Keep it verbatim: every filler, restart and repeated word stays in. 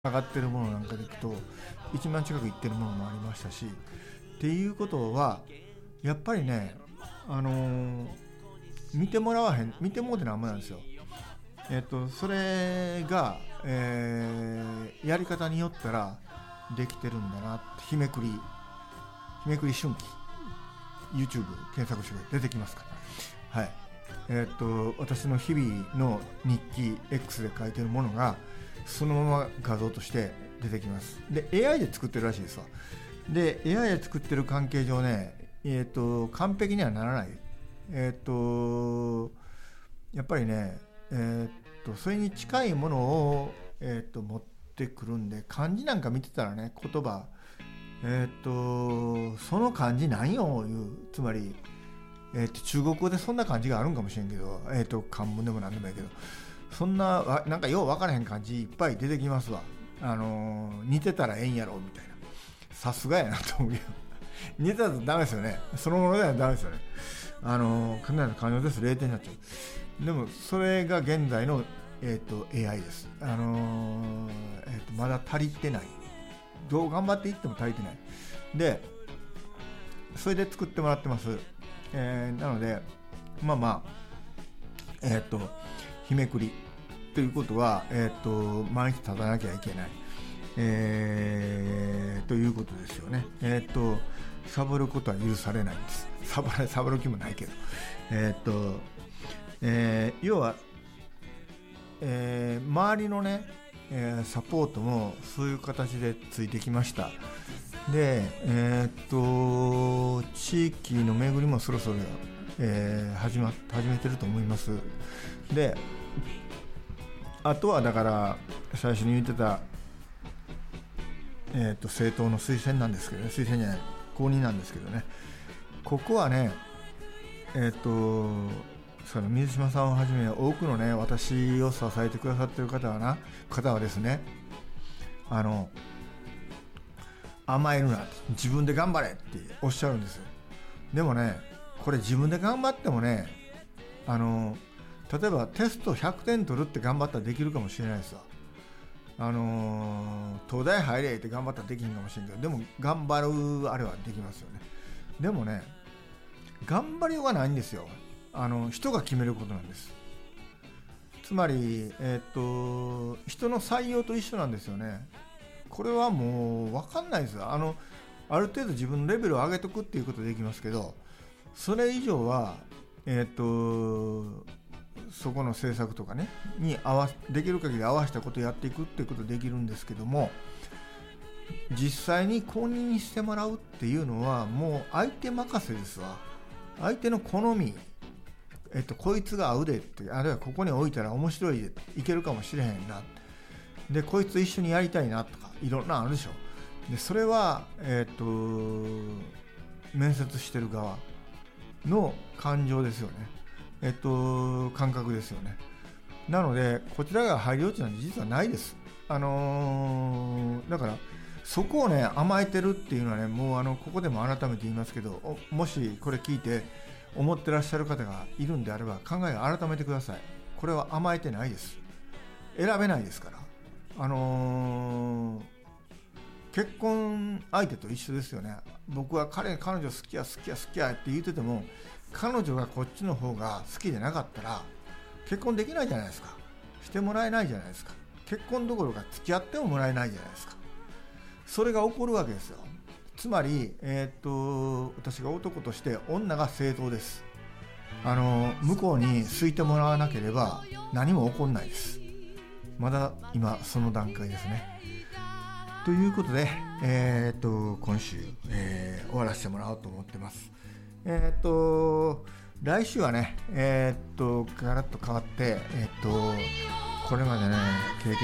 上がってるものなんかでいくといちまん近くいってるものもありましたし、っていうことはやっぱりね、あのー、見てもらわへん見てもうてなんぼなんですよ。えっとそれが、えー、やり方によったらできてるんだなって。日めくり日めくり春季 YouTube 検索して出てきますから。はい。えっと私の日々の日記 X で書いてるものがそのまま画像として出てきます。で エーアイ で作ってるらしいですわ。で エーアイ で作ってる関係上ね、えー、と完璧にはならない。えっ、ー、とやっぱりね、えー、とそれに近いものを、えー、と持ってくるんで、漢字なんか見てたらね、言葉えっ、ー、とその漢字なんよいう、つまり、えー、と中国語でそんな漢字があるんかもしれんけど、えー、と漢文でもなんでもいいけど、そんななんかよう分からへん漢字いっぱい出てきますわ。あのー、似てたらええんやろみたいな。さすがやなと思うけど似てたらダメですよね。そのものではダメですよね。あのー、かなり感情です。れいてんになっちゃう。でもそれが現在の、えー、と エーアイ です。あのーえー、とまだ足りてない。どう頑張っていっても足りてない。でそれで作ってもらってます。えー、なのでまあまあえっ、ー、と日めくりということは、えー、と毎日立たなきゃいけない、えー、ということですよね。えっ、ー、とサボることは許されないんです。サボらサボる気もないけど、えっ、ー、と、えー、要は、えー、周りのね、えー、サポートもそういう形でついてきました。で、えっ、と地域の巡りもそろそろ、えー、始ま始めてると思います。であとはだから最初に言ってた、えー、と政党の推薦なんですけどね、推薦じゃない公認なんですけどね、ここはね、えっ、とその水島さんをはじめ多くのね、私を支えてくださっている方はな方はですね、あの甘えるな、自分で頑張れっておっしゃるんですよ。でもね、これ自分で頑張ってもね、あの例えばテストひゃくてん取るって頑張ったらできるかもしれないですわ。あのー、東大入れって頑張ったらできんかもしれんけど、でも頑張るあれはできますよね。でもね、頑張りようがないんですよ。あの人が決めることなんです。つまり、えー、っと人の採用と一緒なんですよね。これはもう分かんないですよ。あのある程度自分のレベルを上げとくっていうことできますけど、それ以上はえー、っとそこの政策とかねに合わできる限り合わせたことをやっていくっていうことできるんですけども、実際に公認にしてもらうっていうのはもう相手任せですわ。相手の好み、えっと、こいつが合うでって、あるいはここに置いたら面白いでいけるかもしれへんな、でこいつ一緒にやりたいなとかいろんなあるでしょ。でそれは、えっと面接してる側の感情ですよね。えっと感覚ですよね。なのでこちらが入り落ちなんて実はないです。あのー、だからそこをね甘えてるっていうのはね、もうあのここでも改めて言いますけど、もしこれ聞いて思ってらっしゃる方がいるんであれば考えを改めてください。これは甘えてないです。選べないですから。あのー、結婚相手と一緒ですよね。僕は彼彼女好きや好きや好きやって言ってても、彼女がこっちの方が好きでなかったら結婚できないじゃないですか。してもらえないじゃないですか。結婚どころか付き合ってももらえないじゃないですか。それが起こるわけですよ。つまり、えー、っと私が男として女が正当です。あの向こうに好いてもらわなければ何も起こんないです。まだ今その段階ですね。ということで、えー、っと今週、えー、終わらせてもらおうと思ってます。えー、っと来週はね、えー、っとガラッと変わって、えー、っとこれまでね経験